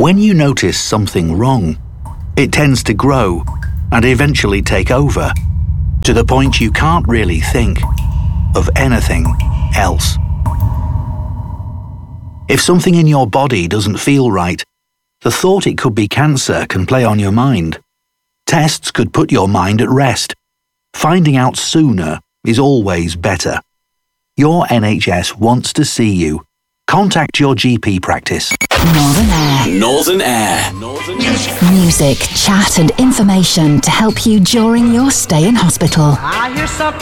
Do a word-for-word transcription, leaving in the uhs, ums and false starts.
When you notice something wrong, it tends to grow and eventually take over, to the point you can't really think of anything else. If something in your body doesn't feel right, the thought it could be cancer can play on your mind. Tests could put your mind at rest. Finding out sooner is always better. Your N H S wants to see you. Contact your G P practice. Northern Air. Northern Air. Northern Air. Music, chat and information to help you during your stay in hospital. I hear something